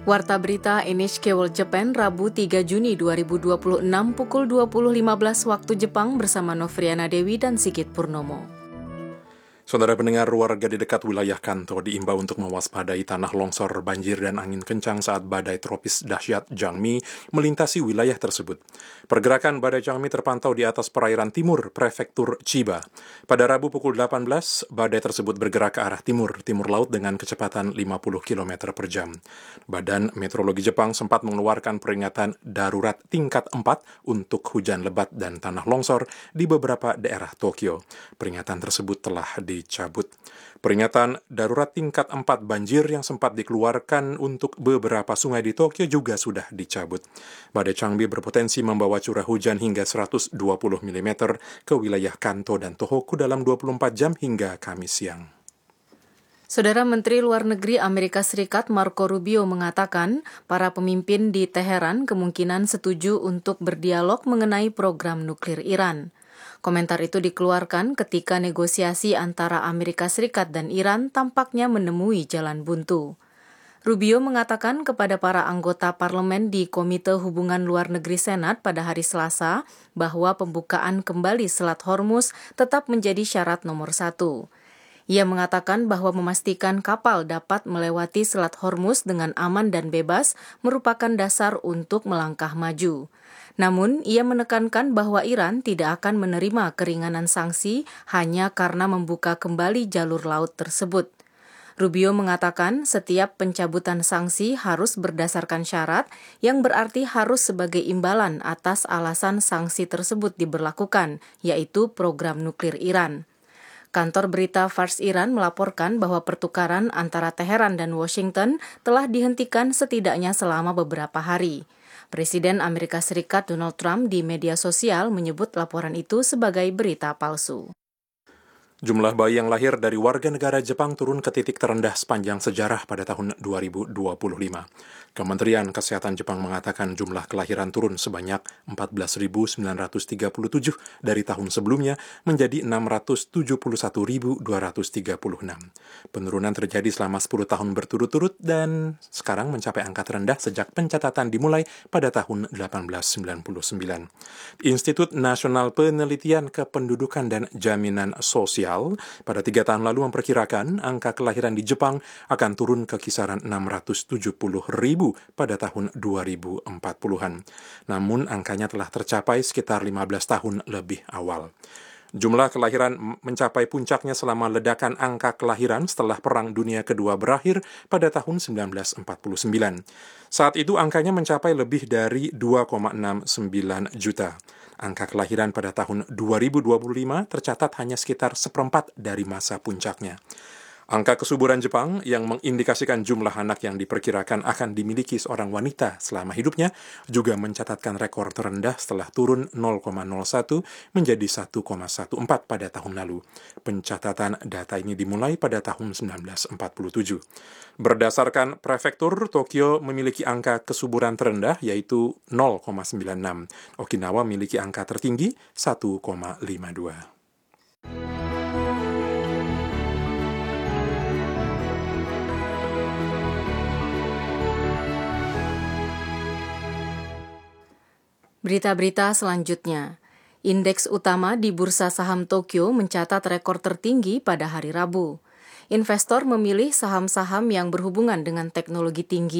Warta Berita NHK World Japan, Rabu 3 Juni 2026 pukul 20.15 waktu Jepang bersama Novriana Dewi dan Sigit Purnomo. Saudara pendengar, warga di dekat wilayah Kanto diimbau untuk mewaspadai tanah longsor, banjir, dan angin kencang saat badai tropis dahsyat Jangmi melintasi wilayah tersebut. Pergerakan badai Jangmi terpantau di atas perairan timur prefektur Chiba. Pada Rabu pukul 18, badai tersebut bergerak ke arah timur laut dengan kecepatan 50 km per jam. Badan Meteorologi Jepang sempat mengeluarkan peringatan darurat tingkat 4 untuk hujan lebat dan tanah longsor di beberapa daerah Tokyo. Peringatan tersebut telah dicabut. Peringatan darurat tingkat 4 banjir yang sempat dikeluarkan untuk beberapa sungai di Tokyo juga sudah dicabut. Badai Changmi berpotensi membawa curah hujan hingga 120 mm ke wilayah Kanto dan Tohoku dalam 24 jam hingga Kamis siang. Saudara Menteri Luar Negeri Amerika Serikat Marco Rubio mengatakan para pemimpin di Teheran kemungkinan setuju untuk berdialog mengenai program nuklir Iran. Komentar itu dikeluarkan ketika negosiasi antara Amerika Serikat dan Iran tampaknya menemui jalan buntu. Rubio mengatakan kepada para anggota parlemen di Komite Hubungan Luar Negeri Senat pada hari Selasa bahwa pembukaan kembali Selat Hormuz tetap menjadi syarat nomor 1. Ia mengatakan bahwa memastikan kapal dapat melewati Selat Hormuz dengan aman dan bebas merupakan dasar untuk melangkah maju. Namun, ia menekankan bahwa Iran tidak akan menerima keringanan sanksi hanya karena membuka kembali jalur laut tersebut. Rubio mengatakan setiap pencabutan sanksi harus berdasarkan syarat yang berarti harus sebagai imbalan atas alasan sanksi tersebut diberlakukan, yaitu program nuklir Iran. Kantor berita Fars Iran melaporkan bahwa pertukaran antara Teheran dan Washington telah dihentikan setidaknya selama beberapa hari. Presiden Amerika Serikat Donald Trump di media sosial menyebut laporan itu sebagai berita palsu. Jumlah bayi yang lahir dari warga negara Jepang turun ke titik terendah sepanjang sejarah pada tahun 2025. Kementerian Kesehatan Jepang mengatakan jumlah kelahiran turun sebanyak 14.937 dari tahun sebelumnya menjadi 671.236. Penurunan terjadi selama 10 tahun berturut-turut dan sekarang mencapai angka terendah sejak pencatatan dimulai pada tahun 1899. Institut Nasional Penelitian Kependudukan dan Jaminan Sosial pada 3 tahun lalu memperkirakan angka kelahiran di Jepang akan turun ke kisaran 670.000 pada tahun 2040-an. Namun angkanya telah tercapai sekitar 15 tahun lebih awal. Jumlah kelahiran mencapai puncaknya selama ledakan angka kelahiran setelah Perang Dunia Kedua berakhir pada tahun 1949. Saat itu angkanya mencapai lebih dari 2,69 juta. Angka kelahiran pada tahun 2025 tercatat hanya sekitar 1/4 dari masa puncaknya. Angka kesuburan Jepang yang mengindikasikan jumlah anak yang diperkirakan akan dimiliki seorang wanita selama hidupnya juga mencatatkan rekor terendah setelah turun 0,01 menjadi 1,14 pada tahun lalu. Pencatatan data ini dimulai pada tahun 1947. Berdasarkan prefektur, Tokyo memiliki angka kesuburan terendah yaitu 0,96. Okinawa memiliki angka tertinggi 1,52. Berita-berita selanjutnya. Indeks utama di Bursa Saham Tokyo mencatat rekor tertinggi pada hari Rabu. Investor memilih saham-saham yang berhubungan dengan teknologi tinggi